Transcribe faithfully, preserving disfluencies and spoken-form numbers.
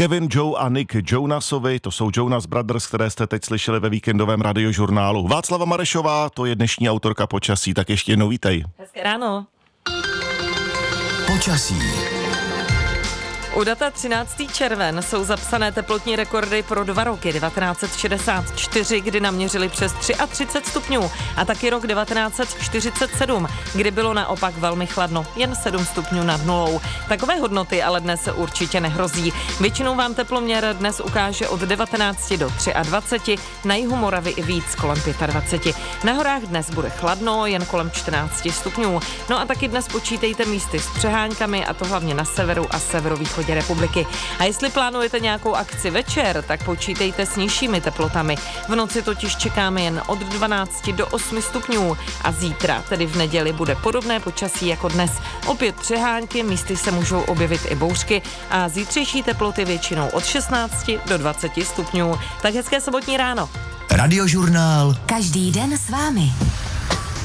Kevin, Joe a Nick Jonasovi, to jsou Jonas Brothers, které jste teď slyšeli ve víkendovém radiožurnálu. Václava Marešová, to je dnešní autorka počasí, tak ještě jednou vítej. Hezké ráno. Počasí. U data třináctého červen jsou zapsané teplotní rekordy pro dva roky. devatenáct set šedesát čtyři, kdy naměřili přes třicet tři stupňů, a taky rok devatenáct set čtyřicet sedm, kdy bylo naopak velmi chladno, jen sedm stupňů nad nulou. Takové hodnoty ale dnes se určitě nehrozí. Většinou vám teploměr dnes ukáže od devatenácti do dvaceti tři, na jihu Moravy i víc, kolem dvaceti pěti. Na horách dnes bude chladno, jen kolem čtrnácti stupňů. No a taky dnes počítejte místy s přeháňkami, a to hlavně na severu a severovýchodě republiky. A jestli plánujete nějakou akci večer, tak počítejte s nižšími teplotami. V noci totiž čekáme jen od dvanácti do osmi stupňů a zítra, tedy v neděli, bude podobné počasí jako dnes. Opět přehánky, místy se můžou objevit i bouřky a zítřejší teploty většinou od šestnácti do dvaceti stupňů. Tak hezké sobotní ráno. Radiožurnál. Každý den s vámi.